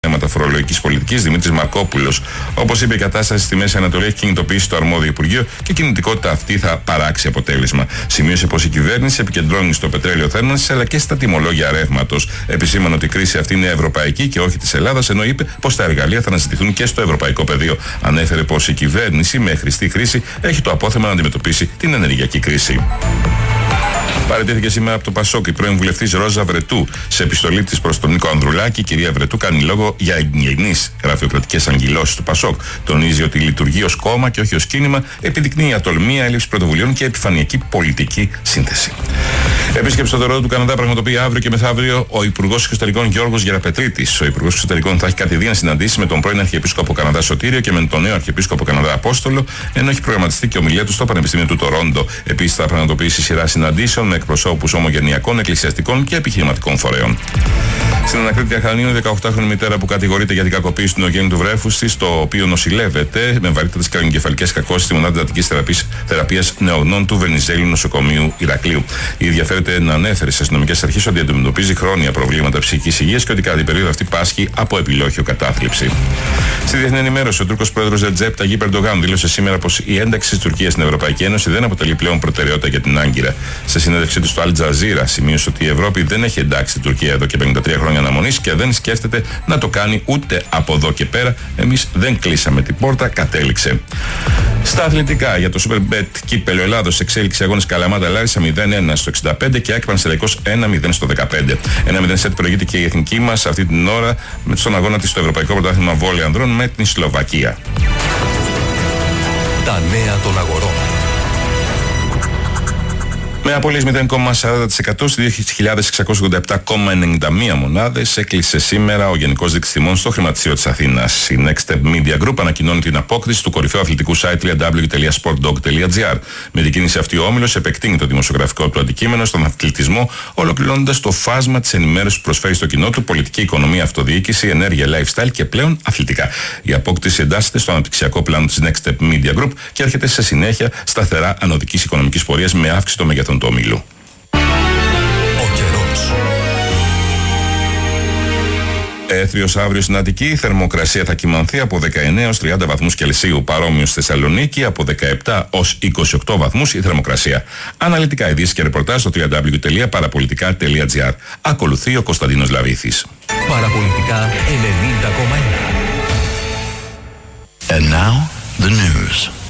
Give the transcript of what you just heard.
θέματα φορολογικής πολιτικής, Δημήτρης Μαρκόπουλος. Όπως είπε, η κατάσταση στη Μέση Ανατολή έχει κινητοποιήσει το αρμόδιο Υπουργείο και η κινητικότητα αυτή θα παράξει αποτέλεσμα. Σημείωσε πως η κυβέρνηση επικεντρώνει στο πετρέλαιο θέρμανσης αλλά και στα τιμολόγια ρεύματος. Επισήμανε ότι η κρίση αυτή είναι ευρωπαϊκή και όχι της Ελλάδας, ενώ είπε πως τα εργαλεία θα αναζητηθούν και στο ευρωπαϊκό πεδίο. Ανέφερε πως η κυβέρνηση με χρηστή χρήση έχει το απόθεμα να αντιμετωπίσει την ενεργειακή κρίση. Παραιτήθηκε σήμερα από το Πασόκ η πρώην βουλευτής Ρόζα Βρετού. Σε επιστολή της προς τον Νίκο Ανδρουλάκη, η κυρία Βρετού κάνει λόγο για εγγενείς γραφειοκρατικές αγκυλώσεις του Πασόκ. Τονίζει ότι λειτουργεί ως κόμμα και όχι ως κίνημα, επιδεικνύει ατολμία, έλλειψη πρωτοβουλειών και επιφανειακή πολιτική σύνθεση. Επίσκεψη στο Τορόντο του Καναδά πραγματοποιεί αύριο και μεθαύριο ο Υπουργός Εξωτερικών Γιώργος Γεραπετρίτης. Ο Υπουργός Εξωτερικών θα έχει κατηδίαν συναντήσεις με τον πρώην Αρχιεπίσκοπο Καναδά Σωτήριο και με τον νέο Αρχιεπίσκοπο Καναδά Απόστολο, ενώ έχει προγραμματιστεί και ομιλία του στο Πανεπιστήμιο του Τορόντο. Επίσης θα πραγματοποιήσει σειρά συναντήσεων με εκπροσώπους ομογενειακών, εκκλησιαστικών και επιχειρηματικών φορέων. Στην Ανακρίτρια Χανίων, 18χρονη μητέρα που κατηγορείται για την κακοποίηση του νεογέννητου βρέφους της, το οποίο νοσηλεύεται με βαρύτατες κρανιογκεφαλικές κακώσεις στη μονάδα εντατικής θεραπείας νεογνών του Βενιζέλου Νοσοκομείου Ηρακλείου. Η ίδια φέρεται να ανέφερε στις αστυνομικές αρχές ότι αντιμετωπίζει χρόνια προβλήματα ψυχικής υγείας και ότι κατά την περίοδο αυτή πάσχει από επιλόχιο κατάθλιψη. Στη διεθνή ενημέρωση, ο Τούρκος πρόεδρος Ρετζέπ Ταγίπ Ερντογάν δήλωσε σήμερα πως η ένταξη της Τουρκίας στην Ευρωπαϊκή Ένωση δεν αποτελεί πλέον προτεραιότητα για την Άγκυρα. Σε συνέντευξή του στο Αλ Τζαζίρα, σημείωσε ότι η Ευρώπη δεν έχει εντάξει την Τουρκία εδώ και 53 χρόνια αναμονής και δεν σκέφτεται να το κάνει ούτε από εδώ και πέρα. Εμείς δεν κλείσαμε την πόρτα, κατέληξε. Στα αθλητικά, για το Superbet κύπελλο Ελλάδος, εξέλιξη αγώνες Καλαμάτα Λάρισα 0-1 στο 65 και ΑΕΚ Πανσεραϊκός 1-0 στο 15. 1-0 σετ προηγείται και η εθνική μας αυτή την ώρα στον αγώνα της στο Ευρωπαϊκό Πρωτάθλημα Βόλεϊ Ανδρών με την Σλοβακία. Τα νέα των αγορών. Με απολύες 0,40% στις 2.687,91 μονάδες έκλεισε σήμερα ο Γενικός Δείκτης Τιμών στο χρηματιστήριο της Αθήνας. Η Next Step Media Group ανακοινώνει την απόκτηση του κορυφαίου αθλητικού site www.sportdog.gr. Με την κίνηση αυτή ο όμιλος επεκτείνει το δημοσιογραφικό του αντικείμενο στον αθλητισμό, ολοκληρώνοντας το φάσμα της ενημέρωσης που προσφέρει στο κοινό του πολιτική, οικονομία, αυτοδιοίκηση, ενέργεια, lifestyle και πλέον αθλητικά. Η απόκτηση εντάσσεται στο αναπτυξιακό πλάνο της Next Step Media Group και έρχεται σε συνέχεια σταθερά ανωδικής οικονομικής πορείας με αύξηση των μεγεθών του ομίλου. Έθριος αύριο στην Αττική, η θερμοκρασία θα κυμανθεί από 19 έως 30 βαθμούς Κελσίου. Παρόμοιο στη Θεσσαλονίκη, από 17 ως 28 βαθμούς η θερμοκρασία. Αναλυτικά ειδήσεις και ρεπορτάζ στο www.parapolitica.gr. Ακολουθεί ο Κωνσταντίνος Λαβήθης. Παραπολιτικά 90,1. And now the news.